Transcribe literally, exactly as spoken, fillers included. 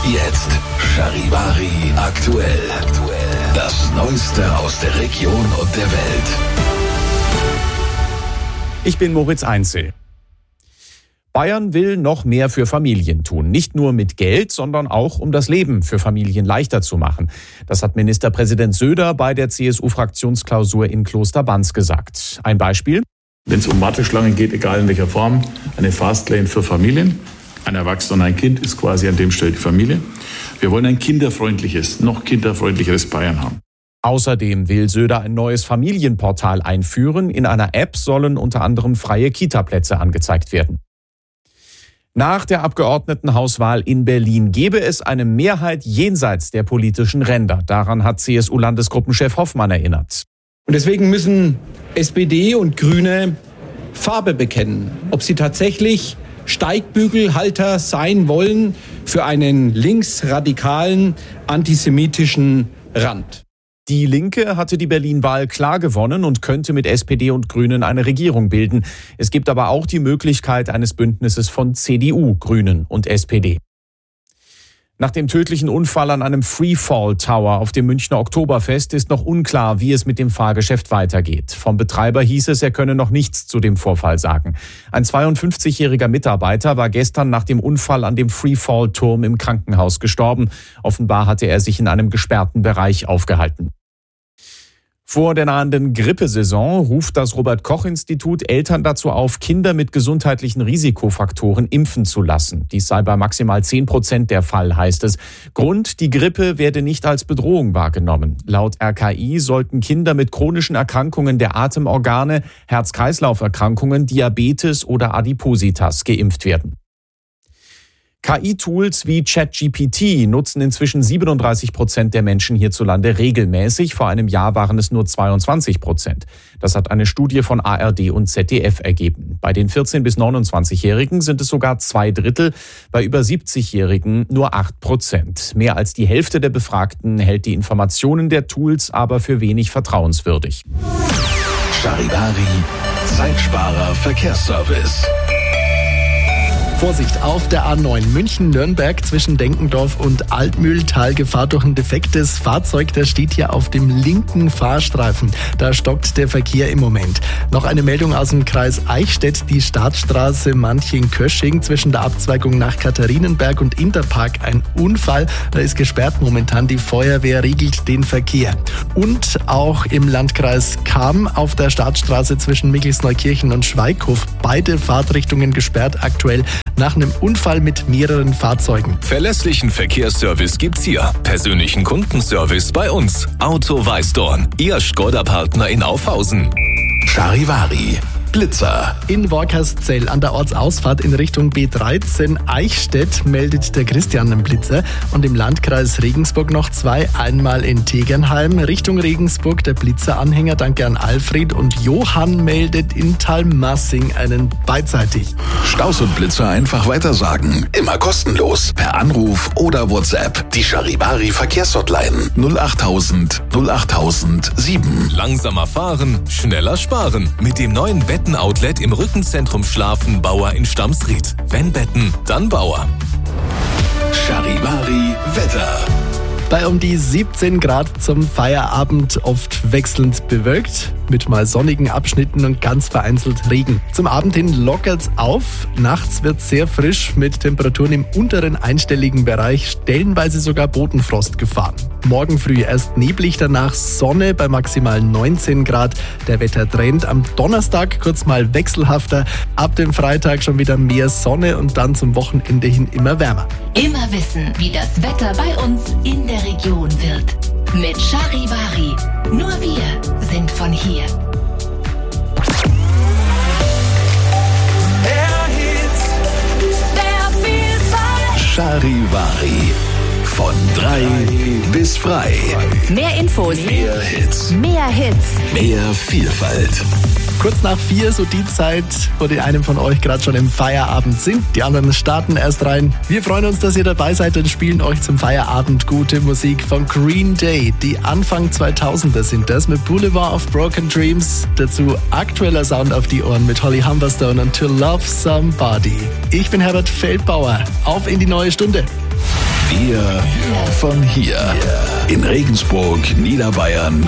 Jetzt Charivari aktuell. Das Neueste aus der Region und der Welt. Ich bin Moritz Einzel. Bayern will noch mehr für Familien tun. Nicht nur mit Geld, sondern auch, um das Leben für Familien leichter zu machen. Das hat Ministerpräsident Söder bei der C S U-Fraktionsklausur in Klosterbanz gesagt. Ein Beispiel? Wenn es um Warteschlangen geht, egal in welcher Form, eine Fastlane für Familien. Ein Erwachsener und ein Kind ist quasi an dem Stelle die Familie. Wir wollen ein kinderfreundliches, noch kinderfreundlicheres Bayern haben. Außerdem will Söder ein neues Familienportal einführen. In einer App sollen unter anderem freie Kita-Plätze angezeigt werden. Nach der Abgeordnetenhauswahl in Berlin gebe es eine Mehrheit jenseits der politischen Ränder. Daran hat C S U-Landesgruppenchef Hoffmann erinnert. Und deswegen müssen S P D und Grüne Farbe bekennen, ob sie tatsächlich Steigbügelhalter sein wollen für einen linksradikalen antisemitischen Rand. Die Linke hatte die Berlin-Wahl klar gewonnen und könnte mit S P D und Grünen eine Regierung bilden. Es gibt aber auch die Möglichkeit eines Bündnisses von C D U, Grünen und S P D. Nach dem tödlichen Unfall an einem Freefall Tower auf dem Münchner Oktoberfest ist noch unklar, wie es mit dem Fahrgeschäft weitergeht. Vom Betreiber hieß es, er könne noch nichts zu dem Vorfall sagen. Ein zweiundfünfzigjähriger Mitarbeiter war gestern nach dem Unfall an dem Freefall-Turm im Krankenhaus gestorben. Offenbar hatte er sich in einem gesperrten Bereich aufgehalten. Vor der nahenden Grippesaison ruft das Robert-Koch-Institut Eltern dazu auf, Kinder mit gesundheitlichen Risikofaktoren impfen zu lassen. Dies sei bei maximal zehn Prozent der Fall, heißt es. Grund, die Grippe werde nicht als Bedrohung wahrgenommen. Laut R K I sollten Kinder mit chronischen Erkrankungen der Atemorgane, Herz-Kreislauf-Erkrankungen, Diabetes oder Adipositas geimpft werden. K I-Tools wie ChatGPT nutzen inzwischen siebenunddreißig Prozent der Menschen hierzulande regelmäßig. Vor einem Jahr waren es nur zweiundzwanzig Prozent. Das hat eine Studie von A R D und Z D F ergeben. Bei den vierzehn- bis neunundzwanzigjährigen sind es sogar zwei Drittel, bei über siebzigjährigen nur acht Prozent. Mehr als die Hälfte der Befragten hält die Informationen der Tools aber für wenig vertrauenswürdig. Charivari, Zeitsparer Verkehrsservice. Vorsicht, auf der A neun München-Nürnberg zwischen Denkendorf und Altmühltal Gefahr durch ein defektes Fahrzeug. Das steht hier auf dem linken Fahrstreifen. Da stockt der Verkehr im Moment. Noch eine Meldung aus dem Kreis Eichstätt. Die Startstraße Manching-Kösching zwischen der Abzweigung nach Katharinenberg und Interpark. Ein Unfall. Da ist gesperrt momentan. Die Feuerwehr regelt den Verkehr. Und auch im Landkreis Cham auf der Startstraße zwischen Michelsneukirchen und Schweighof. Beide Fahrtrichtungen gesperrt aktuell nach einem Unfall mit mehreren Fahrzeugen. Verlässlichen Verkehrsservice gibt's hier. Persönlichen Kundenservice bei uns. Auto Weißdorn, Ihr Skoda-Partner in Aufhausen. Charivari, Blitzer. In Workerszell an der Ortsausfahrt in Richtung B dreizehn Eichstätt meldet der Christian einen Blitzer. Und im Landkreis Regensburg noch zwei. Einmal in Tegernheim Richtung Regensburg der Blitzeranhänger. Danke an Alfred. Und Johann meldet in Talmassing einen beidseitig. Staus und Blitzer einfach weitersagen. Immer kostenlos. Per Anruf oder WhatsApp. Die Charivari Verkehrshotline null achttausend null achttausend sieben. Langsamer fahren, schneller sparen. Mit dem neuen Betten-Outlet im Rückenzentrum Schlafen Bauer in Stamsried. Wenn Betten, dann Bauer. Charivari Wetter. Bei um die siebzehn Grad zum Feierabend, oft wechselnd bewölkt, mit mal sonnigen Abschnitten und ganz vereinzelt Regen. Zum Abend hin lockert's auf, nachts wird's sehr frisch mit Temperaturen im unteren einstelligen Bereich, stellenweise sogar Bodenfrostgefahr. Morgen früh erst neblig, danach Sonne bei maximal neunzehn Grad. Der Wettertrend am Donnerstag kurz mal wechselhafter, ab dem Freitag schon wieder mehr Sonne und dann zum Wochenende hin immer wärmer. Immer wissen, wie das Wetter bei uns in der Region wird. Mit Charivari. Nur wir sind von hier. Der Hit, der Vielfalt. Charivari. Von drei bis frei. Mehr Infos. Mehr Hits. Mehr Hits. Mehr Vielfalt. Kurz nach vier, so die Zeit, wo die einen von euch gerade schon im Feierabend sind. Die anderen starten erst rein. Wir freuen uns, dass ihr dabei seid und spielen euch zum Feierabend gute Musik von Green Day. Die Anfang zweitausender sind das mit Boulevard of Broken Dreams. Dazu aktueller Sound auf die Ohren mit Holly Humberstone und To Love Somebody. Ich bin Herbert Feldbauer. Auf in die neue Stunde. Wir von hier. In Regensburg, Niederbayern